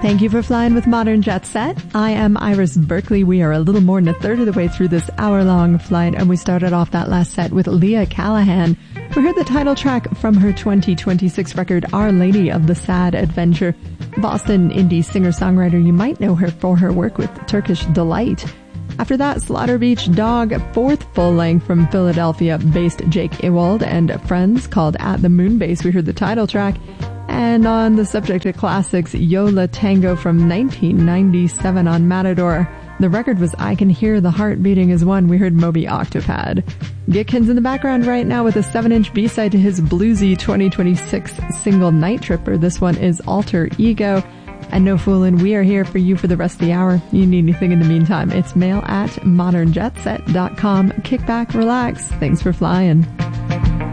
Thank you for flying with Modern Jet Set. I am Iris Berkeley. We are a little more than a third of the way through this hour-long flight, and we started off that last set with Leah Callahan. We heard the title track from her 2026 record, Our Lady of the Sad Adventure. Boston indie singer-songwriter, you might know her for her work with Turkish Delight. After that, Slaughter Beach Dog, fourth full-length from Philadelphia-based Jake Ewald and friends called At the Moon Base. We heard the title track. And on the subject of classics, Yo La Tengo from 1997 on Matador. The record was I Can Hear the Heart Beating as One. We heard Moby Octopad. Gitkin's in the background right now with a 7-inch B-side to his bluesy 2026 single Night Tripper. This one is Alter Ego. And no foolin', we are here for you for the rest of the hour. You need anything in the meantime, it's mail@modernjetset.com. Kick back, relax. Thanks for flying.